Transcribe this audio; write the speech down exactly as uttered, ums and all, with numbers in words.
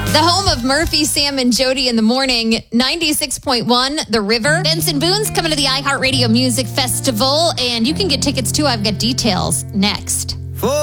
The home of Murphy, Sam, and Jody in the morning, ninety-six point one, The River. Benson Boone's coming to the iHeartRadio Music Festival, and you can get tickets too. I've got details next.